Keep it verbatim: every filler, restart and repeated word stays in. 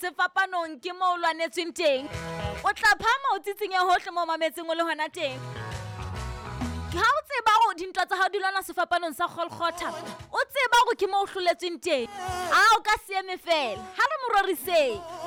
sefapanong ke mo lwanetsweng teng. O tla phama o tsitsinye hohle mo mametseng o le hona teng. Ha o tseba hore dintwa tsa hao di lwana sefapanong sa Golgotha, o tseba hore ke mo o hloletsweng teng. A o ka se eme fela. Ha re mo roriseng.